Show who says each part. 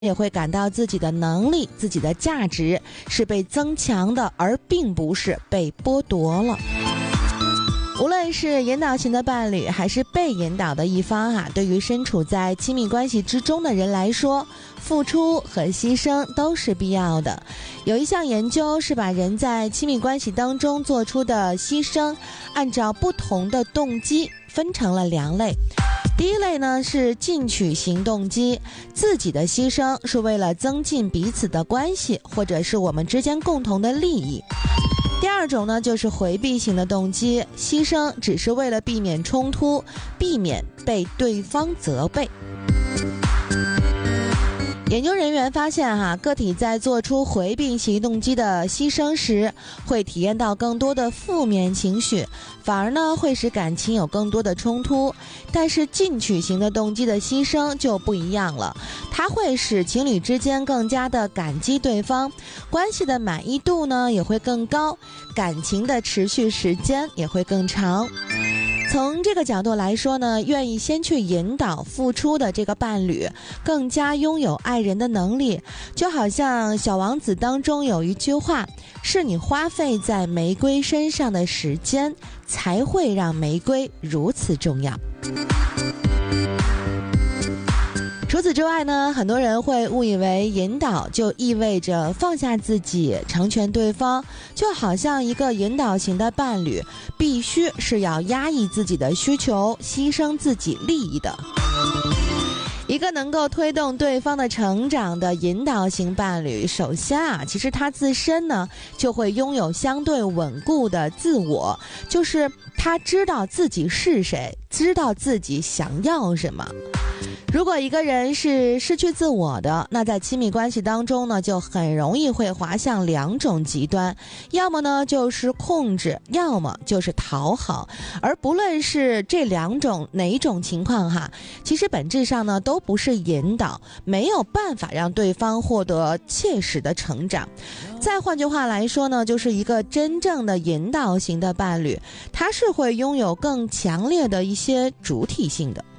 Speaker 1: 也会感到自己的能力、自己的价值是被增强的，而并不是被剥夺了。无论是引导型的伴侣还是被引导的一方对于身处在亲密关系之中的人来说，付出和牺牲都是必要的。有一项研究是把人在亲密关系当中做出的牺牲按照不同的动机分成了2类。第一类呢是进取型动机，自己的牺牲是为了增进彼此的关系，或者是我们之间共同的利益。第二种呢就是回避型的动机，牺牲只是为了避免冲突，避免被对方责备。研究人员发现个体在做出回避型动机的牺牲时，会体验到更多的负面情绪，反而呢会使感情有更多的冲突。但是进取型的动机的牺牲就不一样了，它会使情侣之间更加的感激对方，关系的满意度呢也会更高，感情的持续时间也会更长。从这个角度来说呢，愿意先去引导付出的这个伴侣更加拥有爱人的能力。就好像小王子当中有一句话，是你花费在玫瑰身上的时间才会让玫瑰如此重要。除此之外呢，很多人会误以为引导就意味着放下自己，成全对方，就好像一个引导型的伴侣必须是要压抑自己的需求，牺牲自己利益的。一个能够推动对方的成长的引导型伴侣，首先其实他自身呢就会拥有相对稳固的自我，就是他知道自己是谁，知道自己想要什么。如果一个人是失去自我的，那在亲密关系当中呢，就很容易会滑向2种极端，要么呢就是控制，要么就是讨好。而不论是这2种哪一种情况其实本质上呢都不是引导，没有办法让对方获得切实的成长。再换句话来说呢，就是一个真正的引导型的伴侣，他是会拥有更强烈的一些主体性的。